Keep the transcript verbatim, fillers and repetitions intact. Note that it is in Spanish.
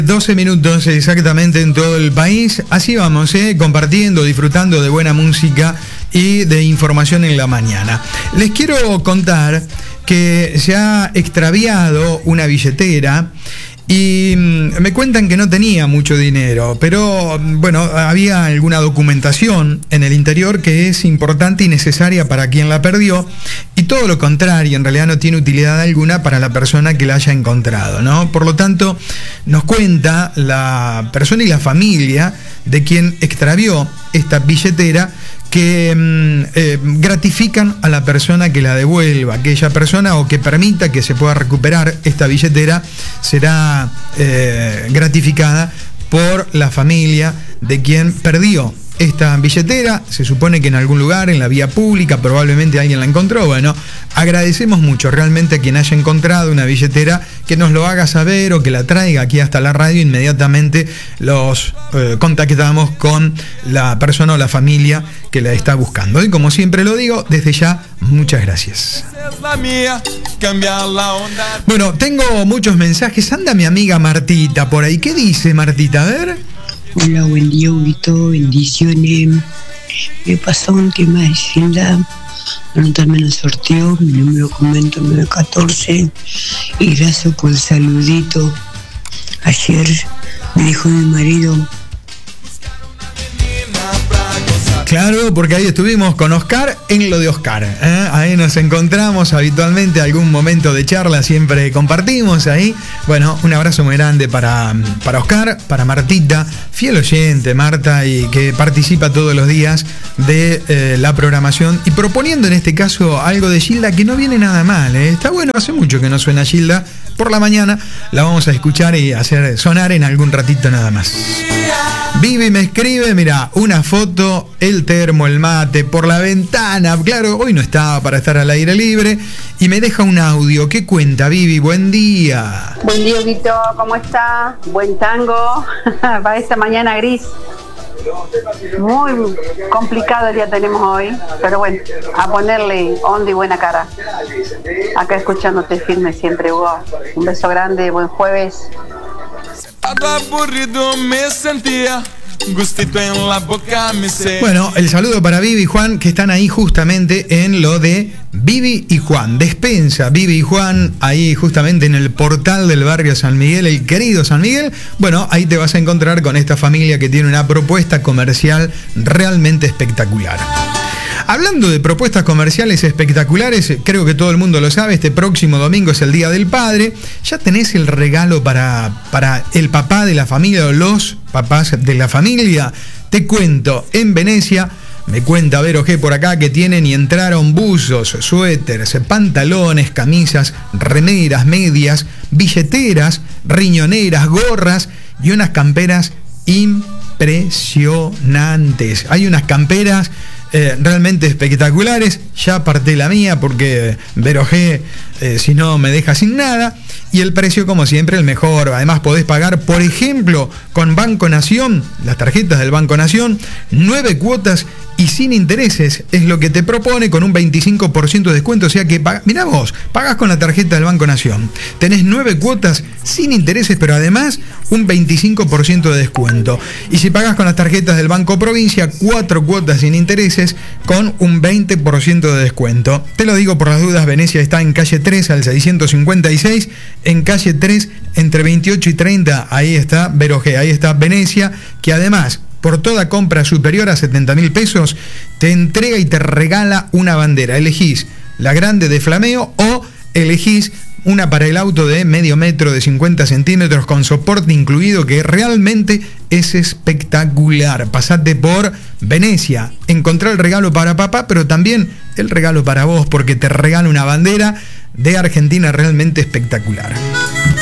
doce minutos exactamente en todo el país. Así vamos, ¿eh? compartiendo, disfrutando de buena música y de información en la mañana. Les quiero contar que se ha extraviado una billetera y me cuentan que no tenía mucho dinero, pero bueno, había alguna documentación en el interior que es importante y necesaria para quien la perdió, y todo lo contrario, en realidad no tiene utilidad alguna para la persona que la haya encontrado, ¿no? Por lo tanto, nos cuenta la persona y la familia de quien extravió esta billetera que eh, gratifican a la persona que la devuelva. Aquella persona o que permita que se pueda recuperar esta billetera será eh, gratificada por la familia de quien perdió esta billetera. Se supone que en algún lugar, en la vía pública, probablemente alguien la encontró. Bueno, agradecemos mucho realmente a quien haya encontrado una billetera, que nos lo haga saber o que la traiga aquí hasta la radio. Inmediatamente los eh, contactamos con la persona o la familia que la está buscando. Y como siempre lo digo, desde ya, muchas gracias. Bueno, tengo muchos mensajes. Anda mi amiga Martita por ahí. ¿Qué dice Martita? A ver. Hola, buen día, Huguito, bendiciones. Me pasó un tema de Gilda, anotarme en el sorteo, mi número documento nueve catorce, y gracias por el saludito. Ayer me dijo mi marido. Claro, porque ahí estuvimos con Oscar en lo de Oscar, ¿eh? Ahí nos encontramos habitualmente, algún momento de charla siempre compartimos ahí. Bueno, un abrazo muy grande para, para Oscar, para Martita, fiel oyente Marta, y que participa todos los días de eh, la programación, y proponiendo en este caso algo de Gilda que no viene nada mal, ¿eh? Está bueno, hace mucho que no suena Gilda por la mañana, la vamos a escuchar y hacer sonar en algún ratito nada más. Vivi me escribe, mira, una foto, el termo, el mate, por la ventana. Claro, hoy no estaba para estar al aire libre. Y me deja un audio. ¿Qué cuenta, Vivi? Buen día. Buen día, Vito. ¿Cómo está? Buen tango para esta mañana gris. Muy complicado el día tenemos hoy, pero bueno, a ponerle onda y buena cara. Acá escuchándote firme siempre, Hugo. Un beso grande, buen jueves. Bueno, el saludo para Vivi y Juan, que están ahí justamente en lo de Vivi y Juan. Despensa, Vivi y Juan, ahí justamente en el portal del barrio San Miguel, el querido San Miguel. Bueno, ahí te vas a encontrar con esta familia que tiene una propuesta comercial realmente espectacular. Hablando de propuestas comerciales espectaculares, creo que todo el mundo lo sabe, este próximo domingo es el Día del Padre. Ya tenés el regalo para, para el papá de la familia o los papás de la familia. Te cuento, en Venecia, me cuenta Vero G por acá, que tienen y entraron buzos, suéteres, pantalones, camisas, remeras, medias, billeteras, riñoneras, gorras y unas camperas impresionantes. Hay unas camperas Eh, realmente espectaculares. Ya aparté la mía porque Vero G, eh, si no, me deja sin nada. Y el precio, como siempre, el mejor. Además, podés pagar, por ejemplo, con Banco Nación, las tarjetas del Banco Nación, nueve cuotas y sin intereses. Es lo que te propone, con un veinticinco por ciento de descuento. O sea que, mirá vos, pagás con la tarjeta del Banco Nación. Tenés nueve cuotas sin intereses, pero además un veinticinco por ciento de descuento. Y si pagás con las tarjetas del Banco Provincia, cuatro cuotas sin intereses con un veinte por ciento de descuento. Te lo digo por las dudas, Venecia está en calle tres al seiscientos cincuenta y seis, en calle tres entre veintiocho y treinta, ahí está Vero G, ahí está Venecia, que además, por toda compra superior a setenta mil pesos, te entrega y te regala una bandera. Elegís la grande de flameo o elegís una para el auto de medio metro de cincuenta centímetros con soporte incluido, que realmente es espectacular. Pasate por Venecia, encontrá el regalo para papá, pero también el regalo para vos, porque te regala una bandera de Argentina realmente espectacular.